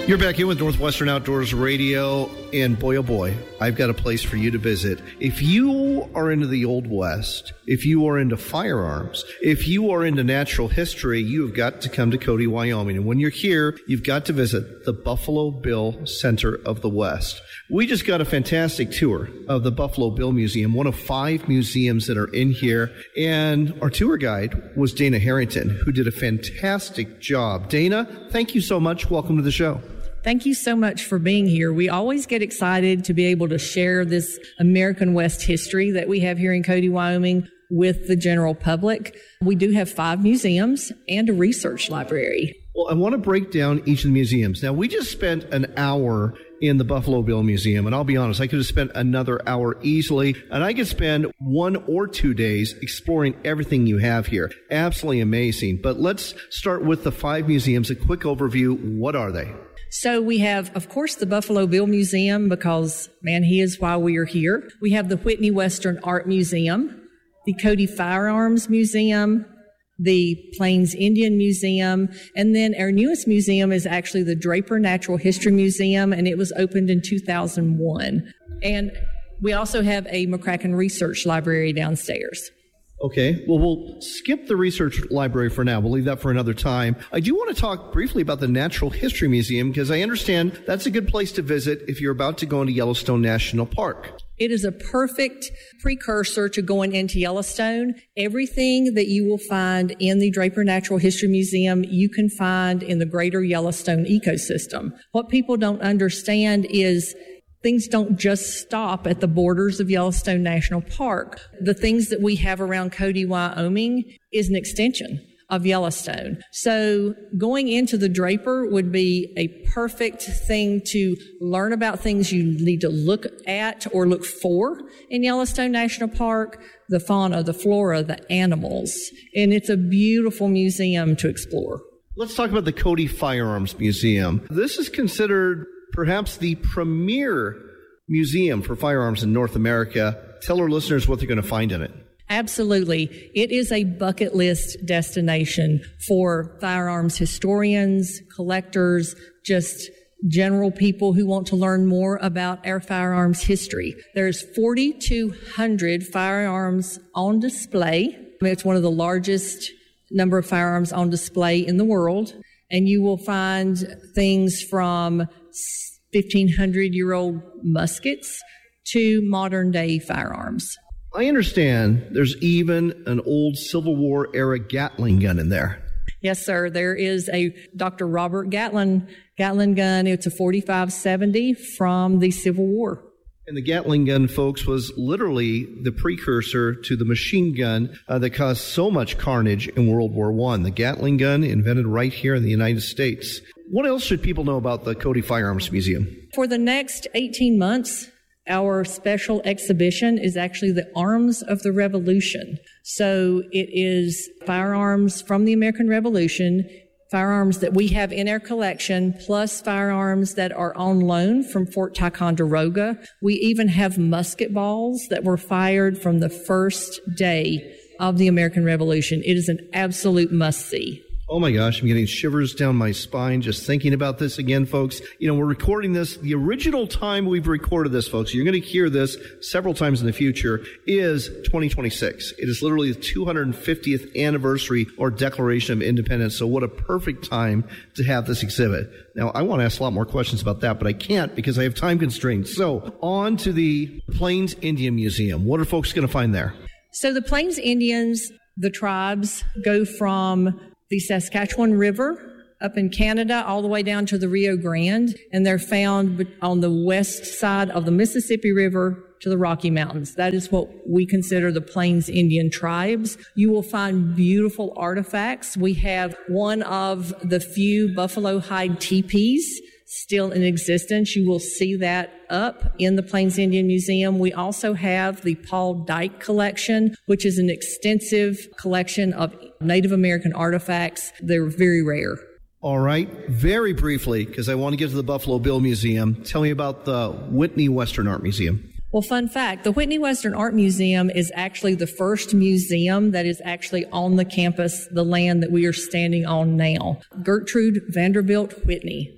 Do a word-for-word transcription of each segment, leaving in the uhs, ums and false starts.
You're back in with Northwestern Outdoors Radio, and boy, oh boy, I've got a place for you to visit. If you are into the Old West, if you are into firearms, if you are into natural history, you've got to come to Cody, Wyoming. And when you're here, you've got to visit the Buffalo Bill Center of the West. We just got a fantastic tour of the Buffalo Bill Museum, one of five museums that are in here. And our tour guide was Dana Harrington, who did a fantastic job. Dana, thank you so much. Welcome to the show. Thank you so much for being here. We always get excited to be able to share this American West history that we have here in Cody, Wyoming with the general public. We do have five museums and a research library. Well, I want to break down each of the museums. Now, we just spent an hour in the Buffalo Bill Museum, and I'll be honest, I could have spent another hour easily, and I could spend one or two days exploring everything you have here. Absolutely amazing. But let's start with the five museums. A quick overview. What are they? So we have, of course, the Buffalo Bill Museum because, man, he is why we are here. We have the Whitney Western Art Museum, the Cody Firearms Museum, the Plains Indian Museum, and then our newest museum is actually the Draper Natural History Museum, and it was opened in two thousand one. And we also have a McCracken Research Library downstairs. Okay, well, we'll skip the research library for now. We'll leave that for another time. I do want to talk briefly about the Natural History Museum because I understand that's a good place to visit if you're about to go into Yellowstone National Park. It is a perfect precursor to going into Yellowstone. Everything that you will find in the Draper Natural History Museum, you can find in the greater Yellowstone ecosystem. What people don't understand is things don't just stop at the borders of Yellowstone National Park. The things that we have around Cody, Wyoming is an extension of Yellowstone. So going into the Draper would be a perfect thing to learn about things you need to look at or look for in Yellowstone National Park, the fauna, the flora, the animals. And it's a beautiful museum to explore. Let's talk about the Cody Firearms Museum. This is considered perhaps the premier museum for firearms in North America. Tell our listeners what they're going to find in it. Absolutely. It is a bucket list destination for firearms historians, collectors, just general people who want to learn more about our firearms history. There's forty-two hundred firearms on display. It's one of the largest number of firearms on display in the world. And you will find things from fifteen hundred year old muskets to modern day firearms. I understand there's even an old Civil War era Gatling gun in there. Yes, sir. There is a Doctor Robert Gatlin Gatlin gun. It's a forty-five seventy from the Civil War. And the Gatling gun, folks, was literally the precursor to the machine gun uh, that caused so much carnage in World War One. The Gatling gun invented right here in the United States. What else should people know about the Cody Firearms Museum? For the next eighteen months, our special exhibition is actually the Arms of the Revolution. So it is firearms from the American Revolution, firearms that we have in our collection, plus firearms that are on loan from Fort Ticonderoga. We even have musket balls that were fired from the first day of the American Revolution. It is an absolute must-see. Oh my gosh, I'm getting shivers down my spine just thinking about this again, folks. You know, we're recording this. The original time we've recorded this, folks, you're going to hear this several times in the future, is twenty twenty-six. It is literally the two hundred fiftieth anniversary or Declaration of Independence. So what a perfect time to have this exhibit. Now, I want to ask a lot more questions about that, but I can't because I have time constraints. So on to the Plains Indian Museum. What are folks going to find there? So the Plains Indians, the tribes, go from the Saskatchewan River up in Canada all the way down to the Rio Grande, and they're found on the west side of the Mississippi River to the Rocky Mountains. That is what we consider the Plains Indian tribes. You will find beautiful artifacts. We have one of the few buffalo hide teepees still in existence. You will see that up in the Plains Indian Museum. We also have the Paul Dyke Collection, which is an extensive collection of Native American artifacts. They're very rare. All right. Very briefly, because I want to get to the Buffalo Bill Museum, tell me about the Whitney Western Art Museum. Well, fun fact, the Whitney Western Art Museum is actually the first museum that is actually on the campus, the land that we are standing on now. Gertrude Vanderbilt Whitney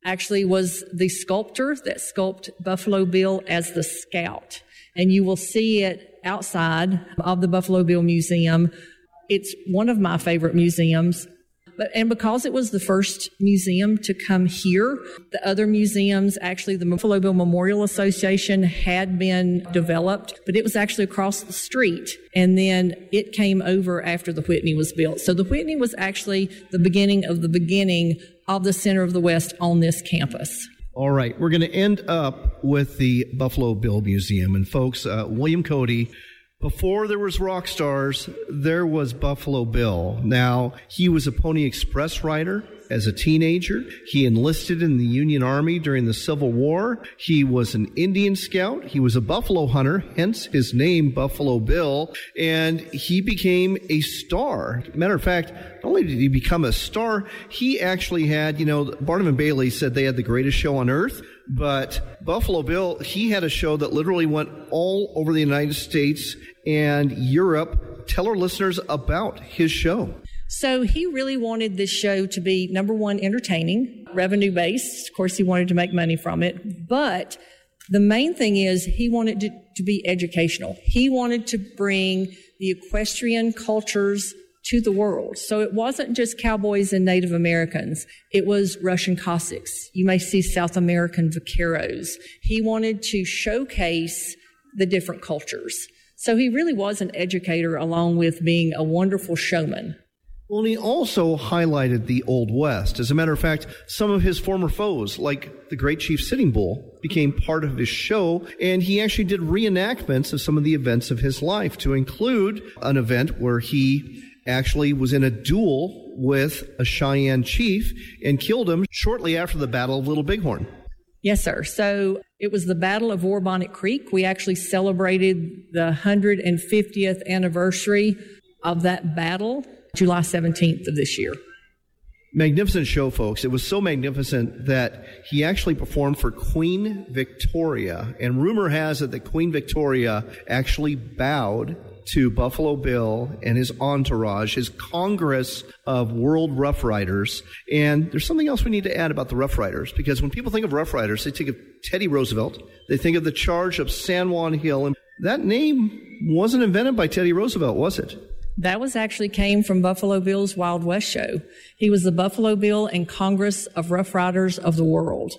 actually was the sculptor that sculpted Buffalo Bill as the Scout. And you will see it outside of the Buffalo Bill Museum. It's one of my favorite museums. But, and because it was the first museum to come here, the other museums, actually the Buffalo Bill Memorial Association had been developed, but it was actually across the street. And then it came over after the Whitney was built. So the Whitney was actually the beginning of the beginning of the Center of the West on this campus. All right, we're going to end up with the Buffalo Bill Museum. And folks, uh, William Cody, before there was rock stars, there was Buffalo Bill. Now, he was a Pony Express rider as a teenager. He enlisted in the Union Army during the Civil War. He was an Indian scout. He was a buffalo hunter, hence his name, Buffalo Bill. And he became a star. Matter of fact, not only did he become a star, he actually had, you know, Barnum and Bailey said they had the greatest show on earth. But Buffalo Bill, he had a show that literally went all over the United States and Europe. Tell our listeners about his show. So he really wanted this show to be, number one, entertaining, revenue-based. Of course, he wanted to make money from it. But the main thing is he wanted to, to be educational. He wanted to bring the equestrian cultures to the world. So it wasn't just cowboys and Native Americans. It was Russian Cossacks. You may see South American vaqueros. He wanted to showcase the different cultures. So he really was an educator along with being a wonderful showman. Well, and he also highlighted the Old West. As a matter of fact, some of his former foes, like the Great Chief Sitting Bull, became part of his show, and he actually did reenactments of some of the events of his life, to include an event where he actually was in a duel with a Cheyenne chief and killed him shortly after the Battle of Little Bighorn. Yes, sir. So it was the Battle of Warbonnet Creek. We actually celebrated the one hundred fiftieth anniversary of that battle, July seventeenth of this year. Magnificent show, folks. It was so magnificent that he actually performed for Queen Victoria. And rumor has it that Queen Victoria actually bowed to Buffalo Bill and his entourage, his Congress of World Rough Riders. And there's something else we need to add about the Rough Riders, because when people think of Rough Riders, they think of Teddy Roosevelt. They think of the charge of San Juan Hill. And that name wasn't invented by Teddy Roosevelt, was it? That was actually came from Buffalo Bill's Wild West show. He was the Buffalo Bill and Congress of Rough Riders of the world.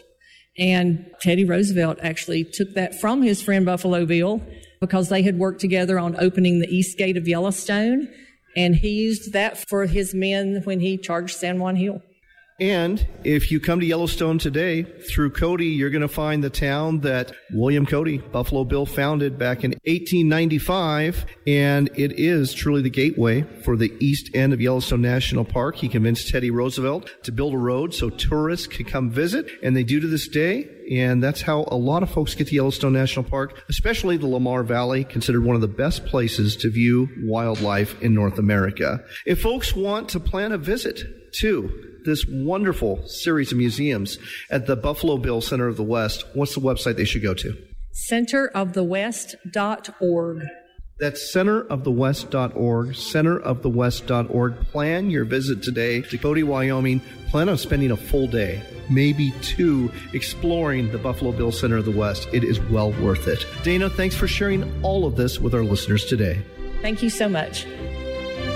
And Teddy Roosevelt actually took that from his friend Buffalo Bill, because they had worked together on opening the East Gate of Yellowstone, and he used that for his men when he charged San Juan Hill. And if you come to Yellowstone today, through Cody, you're going to find the town that William Cody, Buffalo Bill, founded back in eighteen ninety-five, and it is truly the gateway for the east end of Yellowstone National Park. He convinced Teddy Roosevelt to build a road so tourists could come visit, and they do to this day. And that's how a lot of folks get to Yellowstone National Park, especially the Lamar Valley, considered one of the best places to view wildlife in North America. If folks want to plan a visit to this wonderful series of museums at the Buffalo Bill Center of the West, what's the website they should go to? center of the west dot org. That's center of the west dot org, center of the west dot org. Plan your visit today to Cody, Wyoming. Plan on spending a full day, maybe two, exploring the Buffalo Bill Center of the West. It is well worth it. Dana, thanks for sharing all of this with our listeners today. Thank you so much.